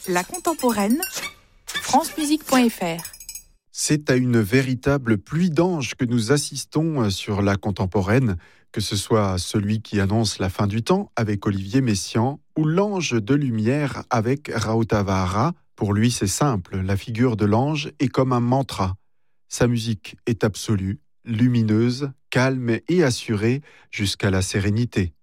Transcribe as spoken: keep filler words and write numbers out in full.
La contemporaine, francemusique point f r. C'est à une véritable pluie d'anges que nous assistons sur la contemporaine, que ce soit celui qui annonce la fin du temps avec Olivier Messiaen ou l'ange de lumière avec Rautavaara. Pour lui, c'est simple, la figure de l'ange est comme un mantra. Sa musique est absolue, lumineuse, calme et assurée jusqu'à la sérénité.